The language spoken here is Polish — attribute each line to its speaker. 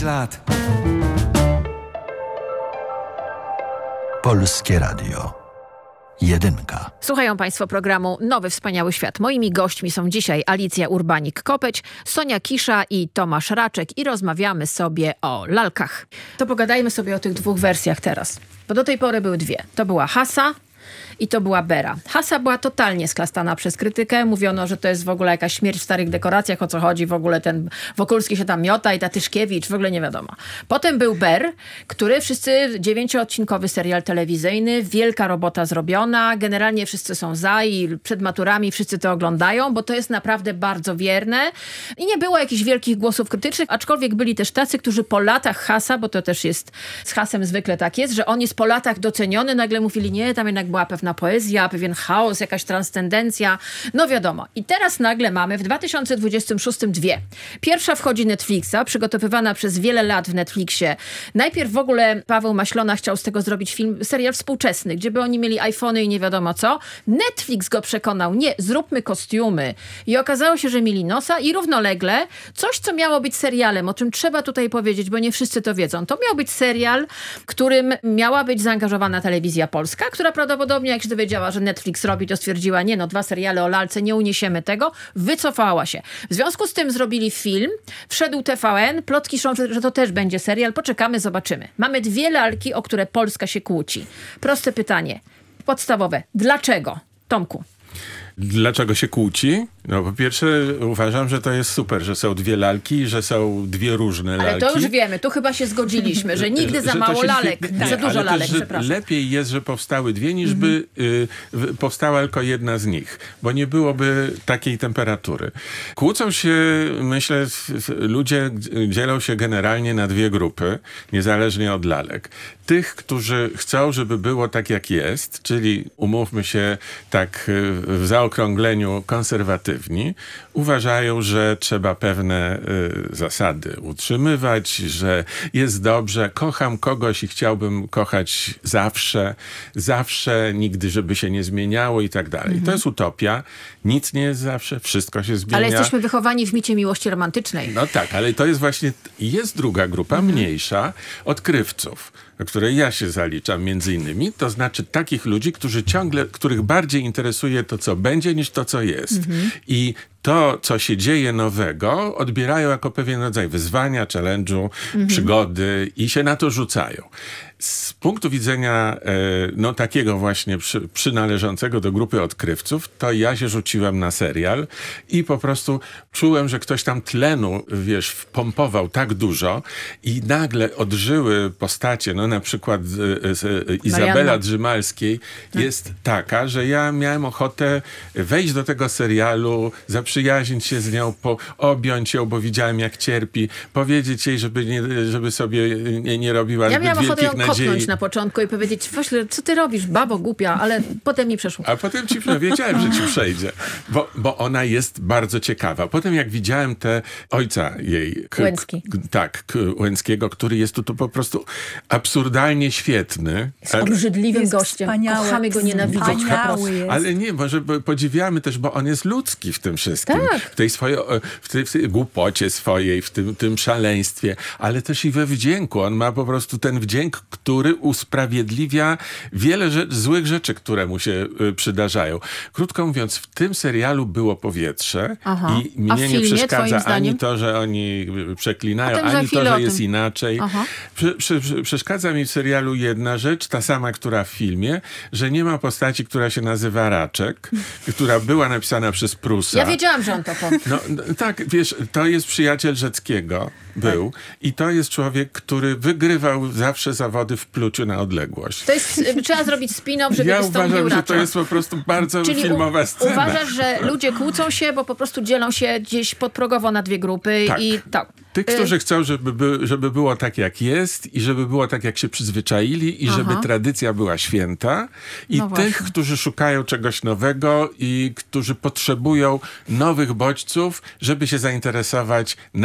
Speaker 1: lat.
Speaker 2: Polskie Radio. Jedynka.
Speaker 3: Słuchają Państwo programu Nowy Wspaniały Świat. Moimi gośćmi są dzisiaj Alicja Urbanik-Kopeć, Sonia Kisza i Tomasz Raczek i rozmawiamy sobie o lalkach. To pogadajmy sobie o tych dwóch wersjach teraz, bo do tej pory były dwie. To była Hasa i to była Bera. Hasa była totalnie sklastana przez krytykę. Mówiono, że to jest w ogóle jakaś śmierć w starych dekoracjach, o co chodzi. W ogóle ten Wokulski się tam miota i ta Tyszkiewicz, w ogóle nie wiadomo. Potem był Ber, który wszyscy, 9-odcinkowy serial telewizyjny, wielka robota zrobiona, generalnie wszyscy są za i przed maturami wszyscy to oglądają, bo to jest naprawdę bardzo wierne i nie było jakichś wielkich głosów krytycznych, aczkolwiek byli też tacy, którzy po latach Hasa, bo to też jest z Hasem zwykle tak jest, że on jest po latach doceniony, nagle mówili, nie, tam jednak była pewna poezja, pewien chaos, jakaś transcendencja, no wiadomo. I teraz nagle mamy w 2026 dwie. Pierwsza wchodzi Netflixa, przygotowywana przez wiele lat w Netflixie. Najpierw w ogóle Paweł Maślona chciał z tego zrobić serial współczesny, gdzie by oni mieli iPhony i nie wiadomo co. Netflix go przekonał, nie, zróbmy kostiumy. I okazało się, że mieli nosa i równolegle coś, co miało być serialem, o czym trzeba tutaj powiedzieć, bo nie wszyscy to wiedzą. To miał być serial, w którym miała być zaangażowana Telewizja Polska, która prawdopodobnie jak się dowiedziała, że Netflix robi, to stwierdziła, nie no, 2 seriale o lalce, nie uniesiemy tego, wycofała się. W związku z tym zrobili film, wszedł TVN, plotki są, że to też będzie serial, poczekamy, zobaczymy. Mamy dwie lalki, o które Polska się kłóci. Proste pytanie, podstawowe. Dlaczego? Tomku.
Speaker 4: Dlaczego się kłóci? No po pierwsze uważam, że to jest super, że są dwie lalki, że są dwie różne lalki.
Speaker 3: Ale to już wiemy, tu chyba się zgodziliśmy, że nigdy za mało lalek, za dużo lalek, przepraszam.
Speaker 4: Lepiej jest, że powstały dwie, niż by powstała tylko jedna z nich, bo nie byłoby takiej temperatury. Kłócą się, myślę, ludzie dzielą się generalnie na dwie grupy, niezależnie od lalek. Tych, którzy chcą, żeby było tak jak jest, czyli umówmy się tak w zaokrągleniu konserwatywni, uważają, że trzeba pewne zasady utrzymywać, że jest dobrze, kocham kogoś i chciałbym kochać zawsze, nigdy, żeby się nie zmieniało i tak dalej. To jest utopia, nic nie jest zawsze, wszystko się zmienia.
Speaker 3: Ale jesteśmy wychowani w micie miłości romantycznej.
Speaker 4: No tak, ale to jest właśnie, jest druga grupa, mniejsza, odkrywców, do której ja się zaliczam między innymi, to znaczy takich ludzi, których bardziej interesuje to, co będzie, niż to, co jest. I to, co się dzieje nowego, odbierają jako pewien rodzaj wyzwania, challenge'u, przygody i się na to rzucają. Z punktu widzenia takiego właśnie przynależącego do grupy odkrywców, to ja się rzuciłem na serial i po prostu czułem, że ktoś tam tlenu, wpompował tak dużo i nagle odżyły postacie, no na przykład Izabela Drzymalskiej jest taka, że ja miałem ochotę wejść do tego serialu, zaprzyjaźnić się z nią, objąć ją, bo widziałem jak cierpi, powiedzieć jej, żeby sobie nie robiła zbyt wielkich nadziei.
Speaker 3: Kopnąć na początku i powiedzieć, właśnie, co ty robisz, babo głupia, ale potem mi przeszło.
Speaker 4: A potem wiedziałem, że ci przejdzie, bo ona jest bardzo ciekawa. Potem jak widziałem ojca jej,
Speaker 3: Łęcki.
Speaker 4: Łęckiego, który jest tu po prostu absurdalnie świetny.
Speaker 3: Jest obrzydliwym gościem.
Speaker 5: Wspaniały,
Speaker 3: kochamy go nienawidzieć.
Speaker 4: Ale nie, może podziwiamy też, bo on jest ludzki w tym wszystkim.
Speaker 3: Tak.
Speaker 4: W tej głupocie swojej, w tym szaleństwie, ale też i we wdzięku. On ma po prostu ten wdzięk, który usprawiedliwia wiele złych rzeczy, które mu się przydarzają. Krótko mówiąc, w tym serialu było powietrze i mnie nie przeszkadza ani to, że oni przeklinają, ani to, że jest inaczej. Przeszkadza mi w serialu jedna rzecz, ta sama, która w filmie, że nie ma postaci, która się nazywa Raczek, która była napisana przez Prusa.
Speaker 3: Ja wiedziałam, że on to powie.
Speaker 4: No tak, to jest przyjaciel Rzeckiego, był. I to jest człowiek, który wygrywał zawsze zawody w pluciu na odległość.
Speaker 3: To jest, trzeba zrobić spin-off, żeby wystąpił
Speaker 4: uważam,
Speaker 3: Raczek.
Speaker 4: że to jest po prostu bardzo filmowa scena.
Speaker 3: Uważasz, że ludzie kłócą się, bo po prostu dzielą się gdzieś podprogowo na dwie grupy i tak.
Speaker 4: Tych, którzy chcą, żeby było tak, jak jest i żeby było tak, jak się przyzwyczaili i żeby tradycja była święta. I tych, którzy szukają czegoś nowego i którzy potrzebują nowych bodźców, żeby się zainteresować